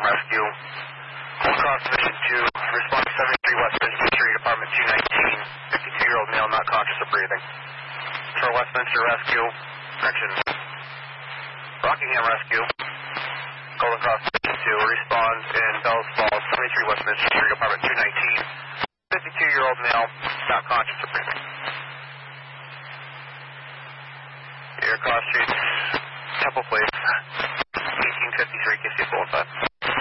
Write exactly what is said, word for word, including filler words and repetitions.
Rescue. Full cross mission two, respond to seventy-three Westminster Street, apartment two nineteen, fifty-two-year-old male not conscious of breathing. For Westminster Rescue, correction, Rockingham Rescue, Golden Cross mission two, respond in Bells Falls, seventy-three Westminster Street, apartment two nineteen, fifty-two-year-old male not conscious of breathing. Air Cross Street, Temple Place, eighteen fifty-three, K C Boulevard.